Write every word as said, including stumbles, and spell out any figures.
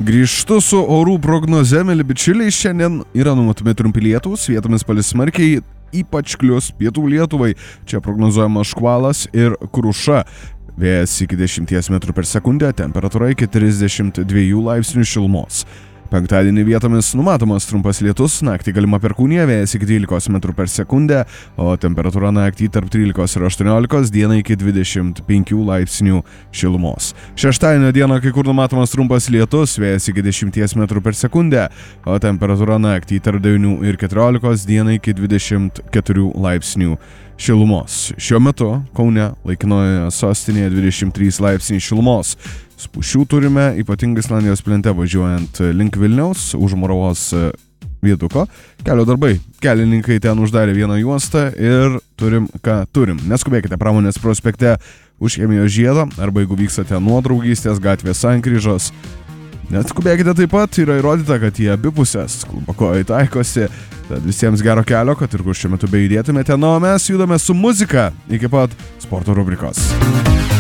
Grįžtu su orų prognoze, mėly bičiuliai, šiandien yra numatomi trumpi lietūs, vietomis palis smarkiai, ypač klius pietų Lietuvai. Čia prognozuojamas škvalas ir kruša. Vėjas iki dešimties metrų per sekundę, temperatūra iki trisdešimt dviejų laipsnių šilumos. Penktadienį vietomis numatomas trumpas lietus, naktį galima perkūnija, vėjas iki dvylikos metrų per sekundę, o temperatūra naktį tarp trylikos ir aštuoniolikos, dieną iki dvidešimt penkių laipsnių šilumos. Šeštadienio dieną kai kur numatomas trumpas lietus, vėjas iki dešimties metrų per sekundę, o temperatūra naktį tarp devynių ir keturiolikos, dieną iki dvidešimt keturių laipsnių šilumos. Šiuo metu Kaune laikinoje sostinėje dvidešimt trys laipsniai šilumos. Spūsčių turime, ypatingai Islandijos plente važiuojant link Vilniaus, už Moravos viaduko. Kelio darbai. Kelininkai ten uždarė vieną juostą ir turim, ką turim. Neskubėkite Pramonės prospekte už Chemijos žiedo, arba jeigu vykstate nuo Draugystės gatvės sankryžos. Neskubėkite taip pat, yra įrodyta, kad jie abipusės klubakojai taikosi. Tad visiems gero kelio, kad ir kur šiuo metu bejudėtumėte. Na, o mes judame su muzika iki pat sporto rubrikos.